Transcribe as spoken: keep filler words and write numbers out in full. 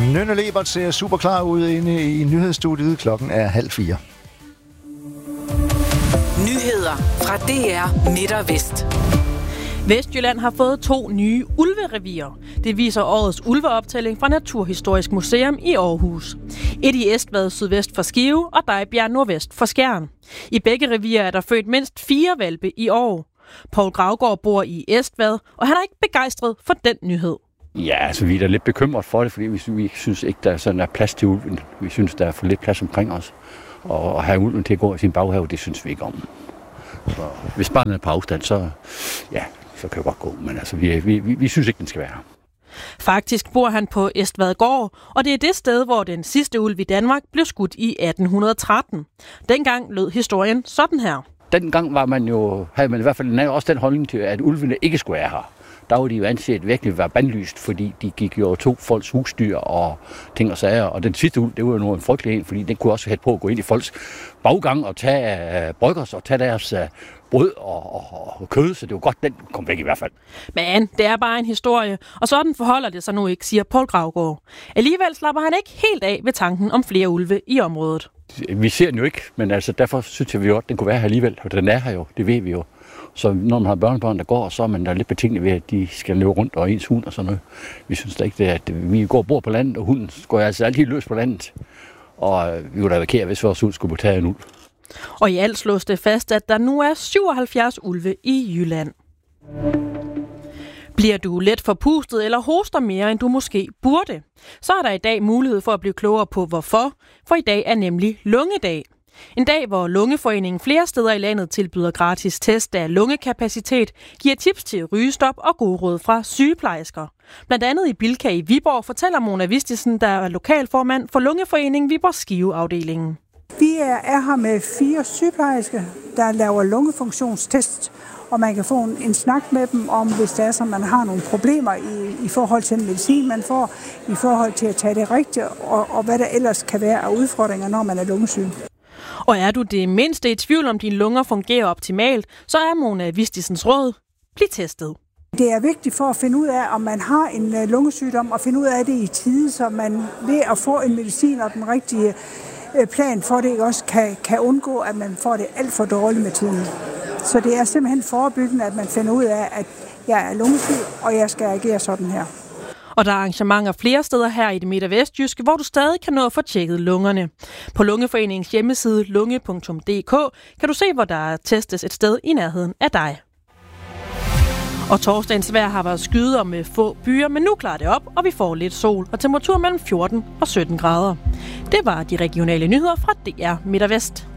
Nynne Lebert ser super klar ud inde i nyhedsstudiet. Klokken er halv fire. Nyheder fra D R Midt og Vest. Vestjylland har fået to nye ulverevier. Det viser årets ulveoptælling fra Naturhistorisk Museum i Aarhus. Et i Estvad sydvest for Skive og Dejbjerg nordvest for Skjern. I begge revier er der født mindst fire hvalpe i år. Poul Gravgaard bor i Estvad, og han er ikke begejstret for den nyhed. Ja, altså vi er da lidt bekymret for det, fordi vi, vi synes ikke, der er sådan er plads til ulven. Vi synes, der er for lidt plads omkring os. Og at have ulven til at gå i sin baghave, det synes vi ikke om. Så hvis barnet er på afstand, så, ja, så kan det godt gå. Men altså, vi, vi, vi, vi synes ikke, den skal være her. Faktisk bor han på Estvadgård, og det er det sted, hvor den sidste ulv i Danmark blev skudt i atten tretten. Dengang lød historien sådan her. Dengang var man jo, havde man i hvert fald også den holdning til, at ulvene ikke skulle være her. Der var de jo anset virkelig være bandlyst, fordi de gik jo og tog folks husdyr og ting og sager. Og den sidste ulv, det var jo noget en frygtelig en, fordi den kunne også have på at gå ind i folks baggang og tage uh, bryggers og tage deres uh, brød og, og, og kød, så det var godt, den kom væk i hvert fald. Men det er bare en historie, og sådan forholder det sig nu ikke, siger Poul Gravgaard. Alligevel slapper han ikke helt af ved tanken om flere ulve i området. Vi ser den jo ikke, men altså derfor synes jeg jo, at den kunne være her alligevel, og den er her jo, det ved vi jo. Så når man har børnebørn, der går, så er man der lidt betinget ved, at de skal løbe rundt og ens hund og sådan noget. Vi synes da ikke, det er, at vi går og bor på landet, og hunden går altså altid løs på landet. Og vi kunne da være kære, hvis vores hund skulle tage en ulv. Og i alt slås det fast, at der nu er syvoghalvfjerds ulve i Jylland. Bliver du let forpustet eller hoster mere, end du måske burde, så er der i dag mulighed for at blive klogere på hvorfor, for i dag er nemlig lungedag. En dag, hvor Lungeforeningen flere steder i landet tilbyder gratis test af lungekapacitet, giver tips til rygestop og gode råd fra sygeplejersker. Blandt andet i Bilka i Viborg fortæller Mona Vistisen, der er lokalformand for Lungeforeningen Viborg Skive-afdelingen. Vi er her med fire sygeplejersker, der laver lungefunktionstest, og man kan få en, en snak med dem om, hvis det er, så man har nogle problemer i, i forhold til den medicin, man får, i forhold til at tage det rigtigt, og, og hvad der ellers kan være af udfordringer, når man er lungesyg. Og er du det mindste i tvivl om, dine lunger fungerer optimalt, så er Mona Vistisens råd: bliv testet. Det er vigtigt for at finde ud af, om man har en lungesygdom, og finde ud af det i tide, så man ved at få en medicin og den rigtige plan for det også kan, kan undgå, at man får det alt for dårligt med tiden. Så det er simpelthen forebyggende, at man finder ud af, at jeg er lungesyg, og jeg skal agere sådan her. Og der er arrangementer flere steder her i det midt- og vestjyske, hvor du stadig kan nå at få tjekket lungerne. På Lungeforeningens hjemmeside lunge punktum d k kan du se, hvor der testes et sted i nærheden af dig. Og torsdagens vejr har været skyder med få byer, men nu klarer det op, og vi får lidt sol og temperatur mellem fjorten og sytten grader. Det var de regionale nyheder fra D R Midt og Vest.